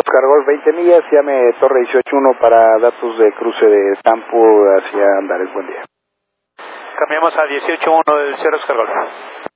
Oscar Golf 20 millas, llame Torre 18-1 para datos de cruce de Tampo hacia Andares. Buen día. Cambiamos a 18-1 del 0 Oscar Golf.